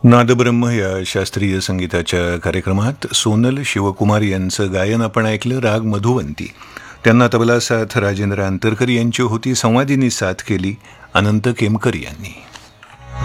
नादब्रह्म या शास्त्रीय संगीताच्या कार्यक्रमात सोनल शिवकुमार यांचं गायन आपण ऐकलं. राग मधुवंती. त्यांना तबला साथ राजेंद्र अंतरकर यांची होती. संवादिनी साथ केली अनंत केमकर यांनी.